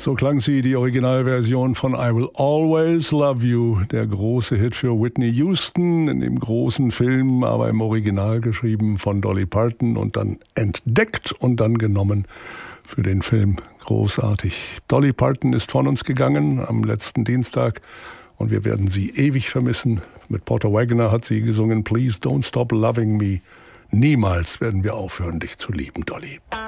So klang sie, die Originalversion von I Will Always Love You, der große Hit für Whitney Houston, in dem großen Film, aber im Original geschrieben von Dolly Parton und dann entdeckt und dann genommen für den Film. Großartig. Dolly Parton ist von uns gegangen am letzten Dienstag und wir werden sie ewig vermissen. Mit Porter Wagoner hat sie gesungen Please Don't Stop Loving Me. Niemals werden wir aufhören, dich zu lieben, Dolly.